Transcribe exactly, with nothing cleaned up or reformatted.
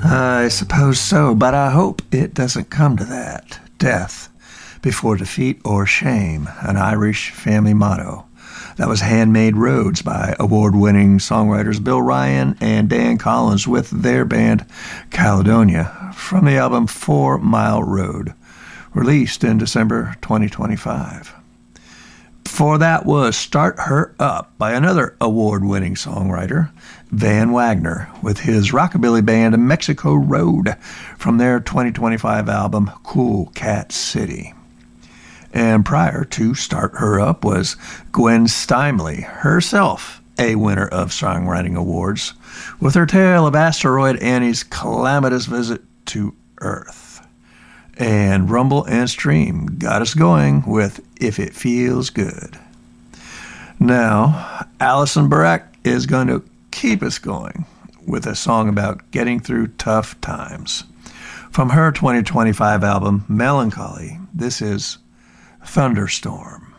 I suppose so, but I hope it doesn't come to that. Death before defeat or shame, an Irish family motto. That was Handmade Roads by award-winning songwriters Bill Ryan and Dan Collins with their band Caledonia from the album Four Mile Road, released in December twenty twenty-five. Before that was Start Her Up by another award-winning songwriter, Van Wagner, with his rockabilly band Mexico Road from their twenty twenty-five album Cool Cat City. And prior to Start Her Up was Gwen Stymley, herself a winner of songwriting awards, with her tale of Asteroid Annie's calamitous visit to Earth. And Rumble and Stream got us going with If It Feels Good. Now, Alison Barak is going to keep us going with a song about getting through tough times. From her twenty twenty-five album, Melancholy, this is Thunderstorm.